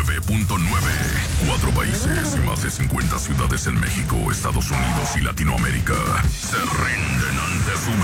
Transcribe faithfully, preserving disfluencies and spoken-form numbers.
nueve punto nueve. Cuatro países y más de cincuenta ciudades en México, Estados Unidos y Latinoamérica se rinden ante su